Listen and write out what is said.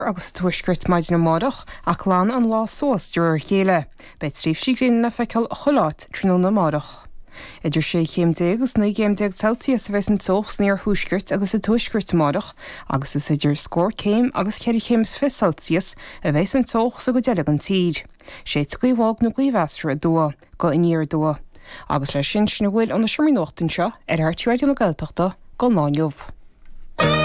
agus tuaisgurt maidin amárach ach lán an lá sós dúir chéile. Beit tríomh sigrin na feiceal choláit tríú na márach. Idir 6 agus 9 Celsius a bheits an tóchs níor thuaisgurt agus a tuaisgurt márach agus is idir scór céim agus 5 Celsius a bheits an tóchs a go deile an tíd. 7 guíhág na guíhheasra a dua, go iníar dua. Agus leis sin na bhfuil an na siomí nóchtain seo ar thart Radio na Gaeltachta go náinmh.